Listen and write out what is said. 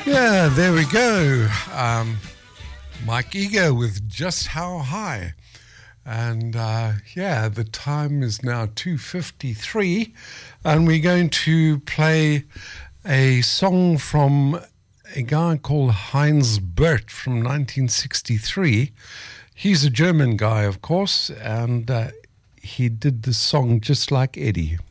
Yeah, there we go. Mike Eager with Just How High. And the time is now 2:53, and we're going to play a song from a guy called Heinz Bert from 1963. He's a German guy, of course, and he did the song just like Eddie.